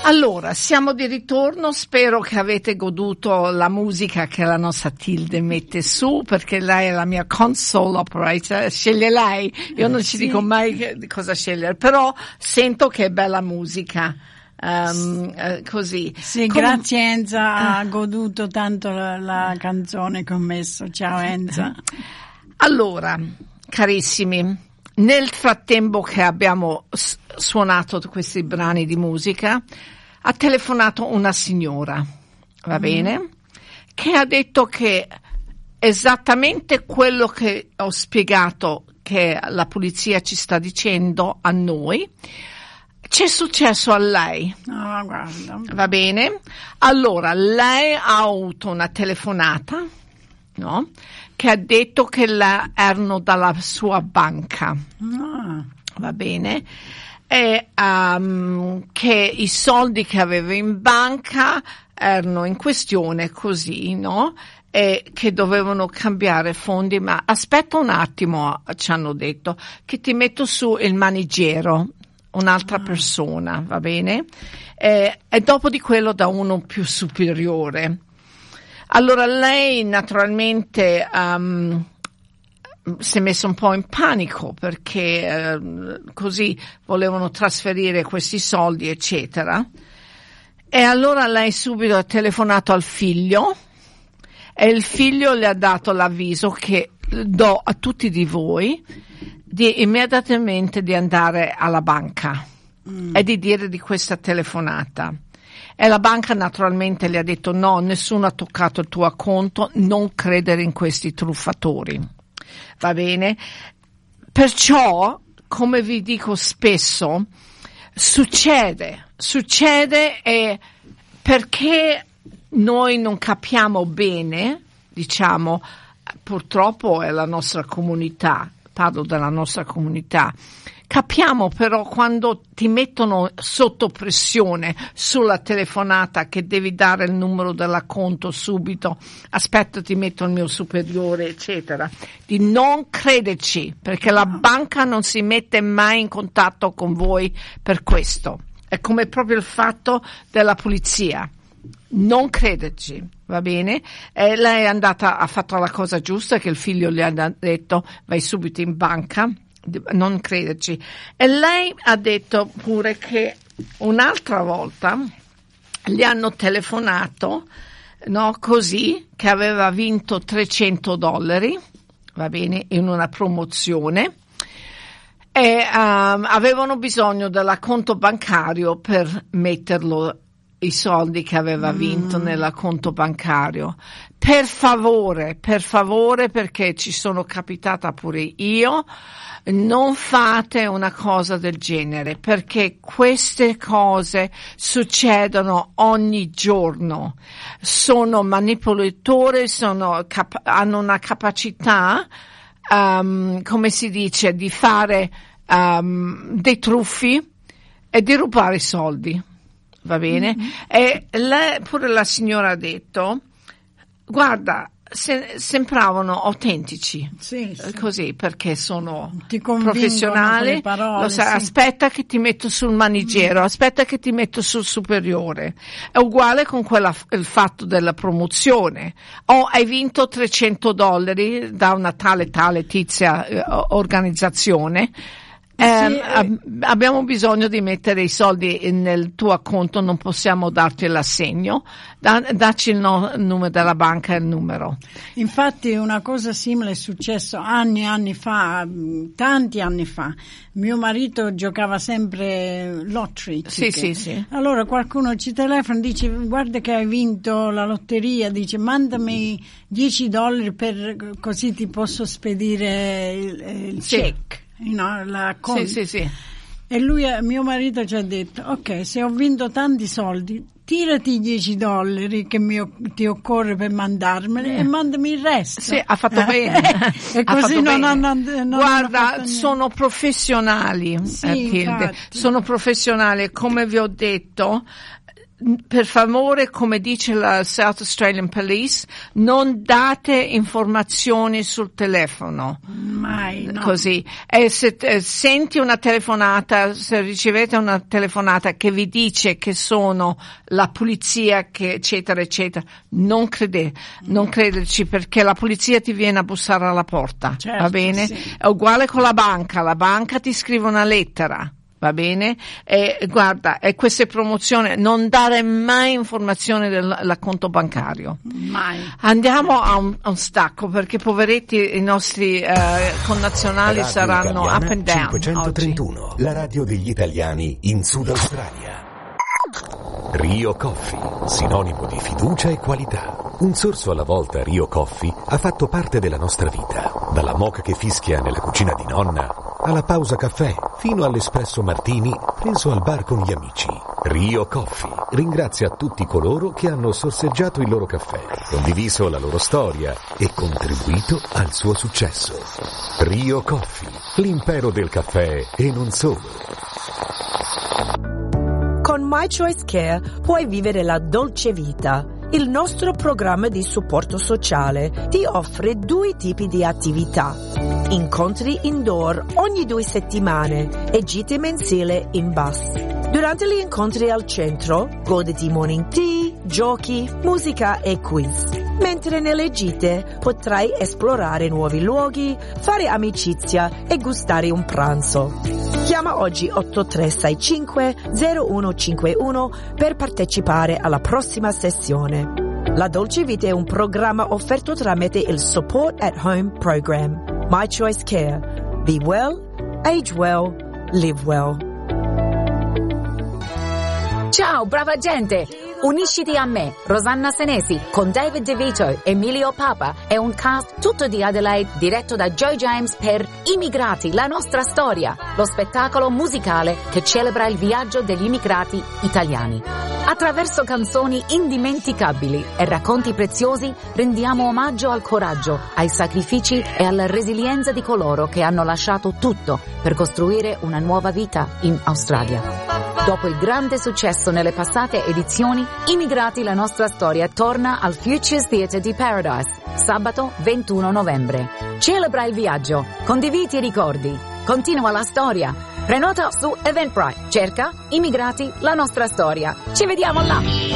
Allora, siamo di ritorno, spero che avete goduto la musica che la nostra Tilde mette su, perché lei è la mia console operator, sceglie lei, io non ci dico mai cosa scegliere, però sento che è bella musica. Così. Sì, grazie Enza, ha goduto tanto la canzone che ho messo. Ciao Enza. Allora, carissimi, nel frattempo che abbiamo suonato questi brani di musica, ha telefonato una signora, va bene, che ha detto che esattamente quello che ho spiegato che la polizia ci sta dicendo a noi c'è successo a lei. Oh, guarda. Va bene? Allora, lei ha avuto una telefonata, no? Che ha detto che erano dalla sua banca. Va bene? E che i soldi che aveva in banca erano in questione così, no? E che dovevano cambiare fondi, ma aspetta un attimo, ci hanno detto, che ti metto su il manigliero, un'altra persona, va bene? E dopo di quello da uno più superiore. Allora lei naturalmente si è messa un po' in panico perché così volevano trasferire questi soldi, eccetera. E allora lei subito ha telefonato al figlio e il figlio le ha dato l'avviso che do a tutti di voi di immediatamente di andare alla banca e di dire di questa telefonata. E la banca naturalmente le ha detto no, nessuno ha toccato il tuo conto, non credere in questi truffatori. Va bene? Perciò, come vi dico spesso, succede e perché noi non capiamo bene, diciamo, purtroppo è la nostra comunità, parlo della nostra comunità. Capiamo però quando ti mettono sotto pressione sulla telefonata che devi dare il numero dell'acconto subito, aspetta ti metto il mio superiore, eccetera, di non crederci, perché la banca non si mette mai in contatto con voi per questo. È come proprio il fatto della polizia. Non crederci, va bene? E lei è andata, ha fatto la cosa giusta, che il figlio le ha detto vai subito in banca, non crederci. E lei ha detto pure che un'altra volta gli hanno telefonato, no, così, che aveva vinto $300, va bene, in una promozione e avevano bisogno dell'acconto bancario per metterlo i soldi che aveva vinto nell'acconto bancario. Per favore, perché ci sono capitata pure io, non fate una cosa del genere, perché queste cose succedono ogni giorno. Sono manipolatori, hanno una capacità, come si dice, di fare dei truffi e di rubare soldi. Va bene? E pure la signora ha detto, guarda, sembravano autentici, sì. Così, perché sono professionali, parole, sì. Aspetta che ti metto sul manigliero, aspetta che ti metto sul superiore. È uguale con il fatto della promozione. Hai vinto $300 da una tale tizia organizzazione. Abbiamo bisogno di mettere i soldi nel tuo conto, non possiamo darti l'assegno, dacci il numero della banca e il numero. Infatti una cosa simile è successo anni fa, tanti anni fa. Mio marito giocava sempre lottery. Sì. Allora qualcuno ci telefona e dice guarda che hai vinto la lotteria, dice mandami $10 per così ti posso spedire il check. Sì. E mio marito ci ha detto ok, se ho vinto tanti soldi tirati $10 che ti occorre per mandarmeli e mandami il resto. Sì, ha fatto bene. E così non guarda, sono professionali, sì, sono professionali, come vi ho detto. per favore, come dice la South Australian Police, non date informazioni sul telefono. Mai, no. Così. E se senti una telefonata, se ricevete una telefonata che vi dice che sono la polizia, che eccetera eccetera, non crederci, perché la polizia ti viene a bussare alla porta, certo, va bene? sì. È uguale con la banca ti scrive una lettera. Va bene? E guarda, queste promozioni, non dare mai informazioni del conto bancario. Mai. Andiamo a un stacco, perché poveretti i nostri connazionali Radio saranno Italiana up and down 531, oggi. la radio degli italiani in Sud Australia. Rio Coffee, sinonimo di fiducia e qualità. Un sorso alla volta Rio Coffee ha fatto parte della nostra vita, dalla moka che fischia nella cucina di nonna alla pausa caffè, fino all'espresso martini preso al bar con gli amici. Rio Coffee ringrazia tutti coloro che hanno sorseggiato il loro caffè, condiviso la loro storia e contribuito al suo successo. Rio Coffee, l'impero del caffè e non solo. Con My Choice Care puoi vivere la dolce vita. Il nostro programma di supporto sociale ti offre 2 tipi di attività. Incontri indoor ogni 2 settimane e gite mensili in bus. Durante gli incontri al centro, goditi morning tea, giochi, musica e quiz. Mentre nelle gite potrai esplorare nuovi luoghi, fare amicizia e gustare un pranzo. Chiama oggi 8365 0151 per partecipare alla prossima sessione. La Dolce Vita è un programma offerto tramite il Support at Home Program. My Choice Care. Be well, age well, live well. Ciao, brava gente! Unisciti a me, Rosanna Senesi, con David DeVito, Emilio Papa e un cast tutto di Adelaide diretto da Joe James per Immigrati, la nostra storia, lo spettacolo musicale che celebra il viaggio degli immigrati italiani. Attraverso canzoni indimenticabili e racconti preziosi rendiamo omaggio al coraggio, ai sacrifici e alla resilienza di coloro che hanno lasciato tutto per costruire una nuova vita in Australia. Dopo il grande successo nelle passate edizioni, Immigrati la nostra storia torna al Futures Theatre di Paradise, sabato 21 novembre. Celebra il viaggio, condividi i ricordi, continua la storia. Prenota su Eventbrite, cerca Immigrati la nostra storia. Ci vediamo là!